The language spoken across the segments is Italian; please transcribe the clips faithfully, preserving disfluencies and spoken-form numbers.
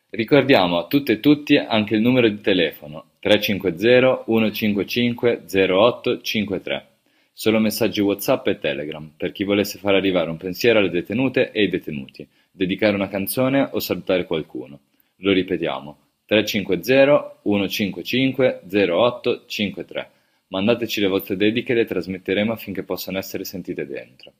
Ricordiamo a tutte e tutti anche il numero di telefono tre cinque zero uno cinque cinque zero otto cinque tre. Solo messaggi WhatsApp e Telegram per chi volesse far arrivare un pensiero alle detenute e ai detenuti, dedicare una canzone o salutare qualcuno. Lo ripetiamo: tre cinque zero uno cinque cinque zero otto cinque tre. Mandateci le vostre dediche e le trasmetteremo affinché possano essere sentite dentro.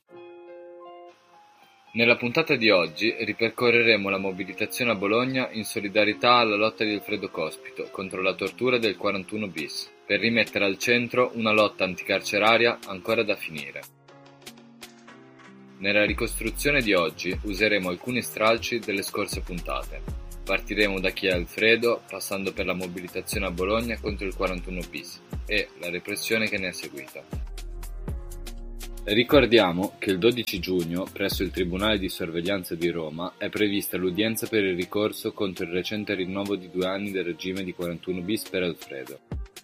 Nella puntata di oggi ripercorreremo la mobilitazione a Bologna in solidarietà alla lotta di Alfredo Cospito contro la tortura del quarantuno bis, per rimettere al centro una lotta anticarceraria ancora da finire. Nella ricostruzione di oggi useremo alcuni stralci delle scorse puntate. Partiremo da chi è Alfredo, passando per la mobilitazione a Bologna contro il quarantuno bis e la repressione che ne è seguita. Ricordiamo che il dodici giugno, presso il Tribunale di Sorveglianza di Roma, è prevista l'udienza per il ricorso contro il recente rinnovo di due anni del regime di quarantuno bis per Alfredo.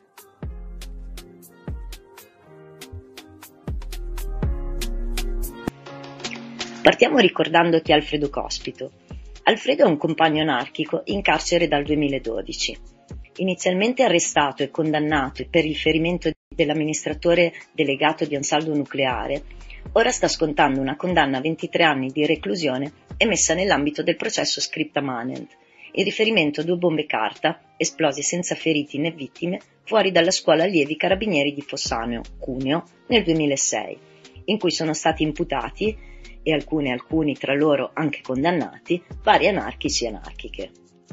Partiamo ricordando chi è Alfredo Cospito. Alfredo è un compagno anarchico in carcere dal duemiladodici. Inizialmente arrestato e condannato per il ferimento dell'amministratore delegato di Ansaldo Nucleare, ora sta scontando una condanna a ventitré anni di reclusione emessa nell'ambito del processo Scripta Manent, in riferimento a due bombe carta esplose senza feriti né vittime fuori dalla scuola allievi carabinieri di Fossaneo, Cuneo, nel duemilasei, in cui sono stati imputati, e alcuni alcuni tra loro anche condannati, vari anarchici e anarchiche.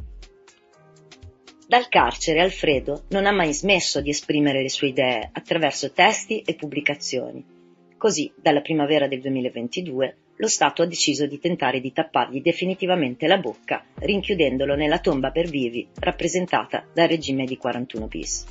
Dal carcere Alfredo non ha mai smesso di esprimere le sue idee attraverso testi e pubblicazioni. Così, dalla primavera del duemilaventidue, lo Stato ha deciso di tentare di tappargli definitivamente la bocca, rinchiudendolo nella tomba per vivi rappresentata dal regime di quarantuno bis.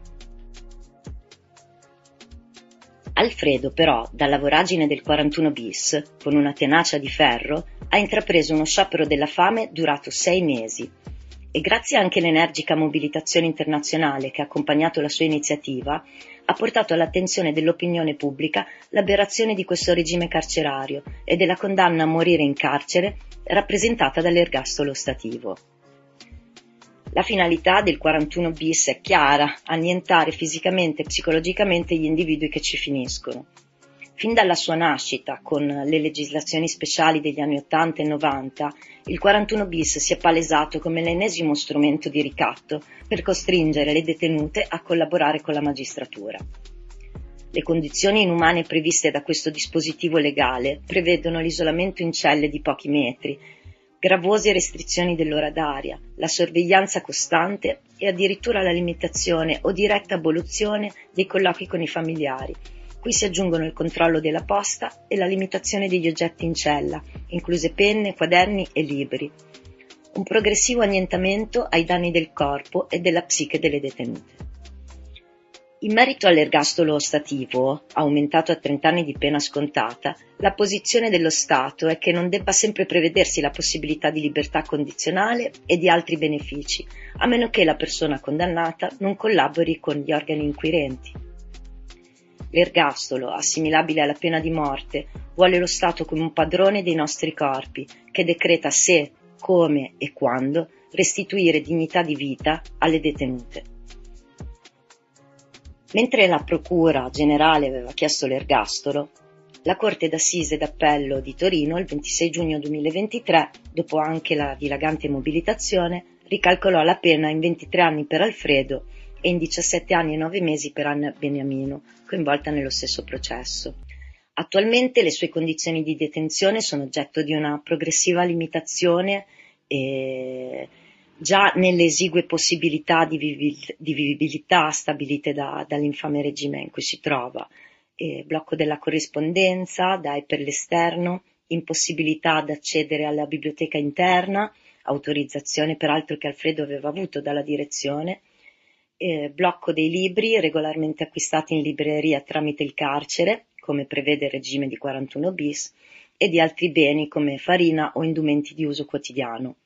Alfredo, però, dalla voragine del quarantuno bis, con una tenacia di ferro, ha intrapreso uno sciopero della fame durato sei mesi, e grazie anche all'energica mobilitazione internazionale che ha accompagnato la sua iniziativa, ha portato all'attenzione dell'opinione pubblica l'aberrazione di questo regime carcerario e della condanna a morire in carcere rappresentata dall'ergastolo ostativo. La finalità del quarantuno bis è chiara: annientare fisicamente e psicologicamente gli individui che ci finiscono. Fin dalla sua nascita, con le legislazioni speciali degli anni ottanta e novanta, il quarantuno bis si è palesato come l'ennesimo strumento di ricatto per costringere le detenute a collaborare con la magistratura. Le condizioni inumane previste da questo dispositivo legale prevedono l'isolamento in celle di pochi metri, gravose restrizioni dell'ora d'aria, la sorveglianza costante e addirittura la limitazione o diretta abolizione dei colloqui con i familiari. Qui si aggiungono il controllo della posta e la limitazione degli oggetti in cella, incluse penne, quaderni e libri. Un progressivo annientamento ai danni del corpo e della psiche delle detenute. In merito all'ergastolo ostativo, aumentato a trenta anni di pena scontata, la posizione dello Stato è che non debba sempre prevedersi la possibilità di libertà condizionale e di altri benefici, a meno che la persona condannata non collabori con gli organi inquirenti. L'ergastolo, assimilabile alla pena di morte, vuole lo Stato come un padrone dei nostri corpi, che decreta se, come e quando restituire dignità di vita alle detenute. Mentre la Procura Generale aveva chiesto l'ergastolo, la Corte d'Assise d'Appello di Torino, il ventisei giugno duemilaventitré, dopo anche la dilagante mobilitazione, ricalcolò la pena in ventitré anni per Alfredo e in diciassette anni e nove mesi per Anna Beniamino, coinvolta nello stesso processo. Attualmente le sue condizioni di detenzione sono oggetto di una progressiva limitazione e già nelle esigue possibilità di, vivi- di vivibilità stabilite da, dall'infame regime in cui si trova, e blocco della corrispondenza, D A E per l'esterno, impossibilità ad accedere alla biblioteca interna, autorizzazione peraltro che Alfredo aveva avuto dalla direzione, eh, blocco dei libri regolarmente acquistati in libreria tramite il carcere, come prevede il regime di quarantuno bis, e di altri beni come farina o indumenti di uso quotidiano.